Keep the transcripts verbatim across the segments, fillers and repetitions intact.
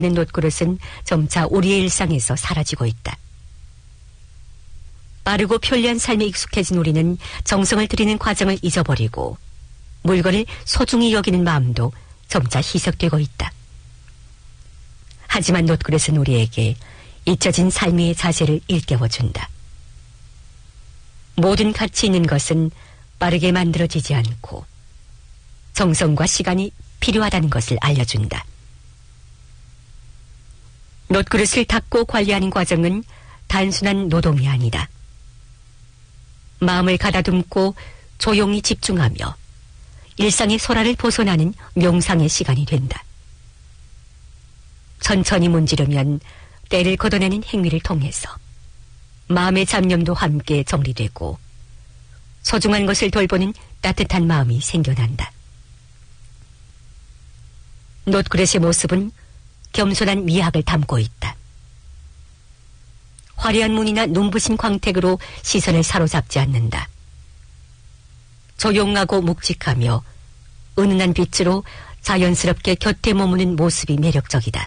놋그릇은 점차 우리의 일상에서 사라지고 있다. 빠르고 편리한 삶에 익숙해진 우리는 정성을 들이는 과정을 잊어버리고 물건을 소중히 여기는 마음도 점차 희석되고 있다. 하지만 놋그릇은 우리에게 잊혀진 삶의 자세를 일깨워준다. 모든 가치 있는 것은 빠르게 만들어지지 않고 정성과 시간이 필요하다는 것을 알려준다. 놋그릇을 닦고 관리하는 과정은 단순한 노동이 아니다. 마음을 가다듬고 조용히 집중하며 일상의 소라를 벗어나는 명상의 시간이 된다. 천천히 문지르면 때를 걷어내는 행위를 통해서 마음의 잡념도 함께 정리되고 소중한 것을 돌보는 따뜻한 마음이 생겨난다. 놋그릇의 모습은 겸손한 미학을 담고 있다. 화려한 문이나 눈부신 광택으로 시선을 사로잡지 않는다. 조용하고 묵직하며 은은한 빛으로 자연스럽게 곁에 머무는 모습이 매력적이다.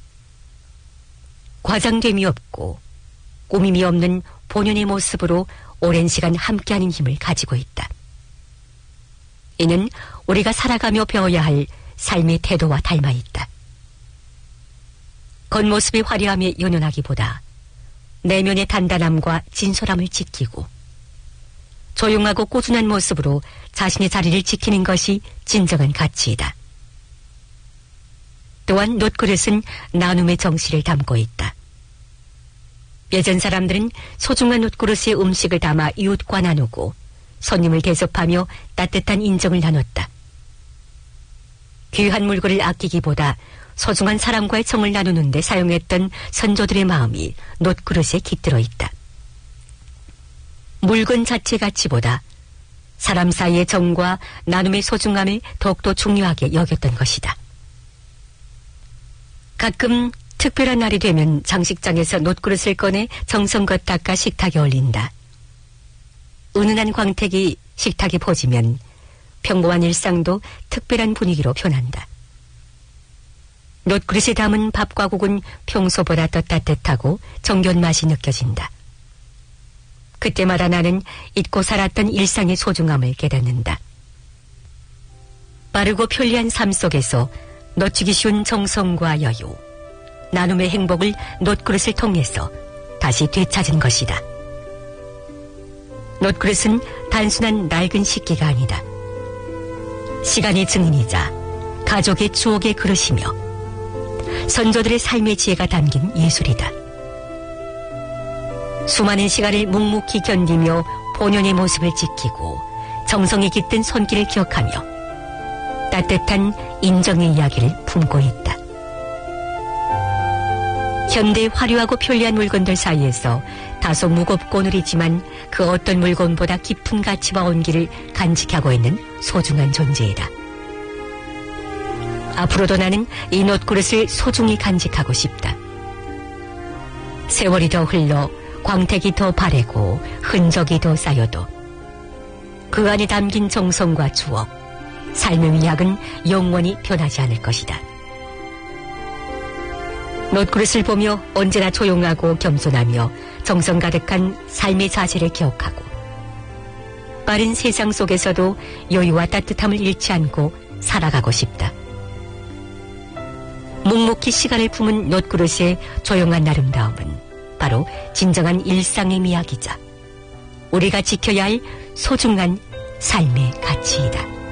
과장됨이 없고 꾸밈이 없는 본연의 모습으로 오랜 시간 함께하는 힘을 가지고 있다. 이는 우리가 살아가며 배워야 할 삶의 태도와 닮아 있다. 겉모습의 화려함에 연연하기보다 내면의 단단함과 진솔함을 지키고 조용하고 꾸준한 모습으로 자신의 자리를 지키는 것이 진정한 가치이다. 또한 놋그릇은 나눔의 정신을 담고 있다. 예전 사람들은 소중한 놋그릇에 음식을 담아 이웃과 나누고 손님을 대접하며 따뜻한 인정을 나눴다. 귀한 물건을 아끼기보다 소중한 사람과의 정을 나누는 데 사용했던 선조들의 마음이 놋그릇에 깃들어 있다. 물건 자체 가치보다 사람 사이의 정과 나눔의 소중함을 더욱더 중요하게 여겼던 것이다. 가끔 특별한 날이 되면 장식장에서 놋그릇을 꺼내 정성껏 닦아 식탁에 올린다. 은은한 광택이 식탁에 퍼지면 평범한 일상도 특별한 분위기로 변한다. 놋그릇에 담은 밥과 국은 평소보다 더 따뜻하고 정겨운 맛이 느껴진다. 그때마다 나는 잊고 살았던 일상의 소중함을 깨닫는다. 빠르고 편리한 삶 속에서 놓치기 쉬운 정성과 여유, 나눔의 행복을 놋그릇을 통해서 다시 되찾은 것이다. 놋그릇은 단순한 낡은 식기가 아니다. 시간의 증인이자 가족의 추억의 그릇이며 선조들의 삶의 지혜가 담긴 예술이다. 수많은 시간을 묵묵히 견디며 본연의 모습을 지키고 정성이 깃든 손길을 기억하며 따뜻한 인정의 이야기를 품고 있다. 현대의 화려하고 편리한 물건들 사이에서 다소 무겁고 느리지만 그 어떤 물건보다 깊은 가치와 온기를 간직하고 있는 소중한 존재이다. 앞으로도 나는 이 놋그릇을 소중히 간직하고 싶다. 세월이 더 흘러 광택이 더 바래고 흔적이 더 쌓여도 그 안에 담긴 정성과 추억, 삶의 미학은 영원히 변하지 않을 것이다. 놋그릇을 보며 언제나 조용하고 겸손하며 정성 가득한 삶의 자세를 기억하고 빠른 세상 속에서도 여유와 따뜻함을 잃지 않고 살아가고 싶다. 묵묵히 시간을 품은 놋그릇의 조용한 아름다움은 바로 진정한 일상의 미학이자 우리가 지켜야 할 소중한 삶의 가치이다.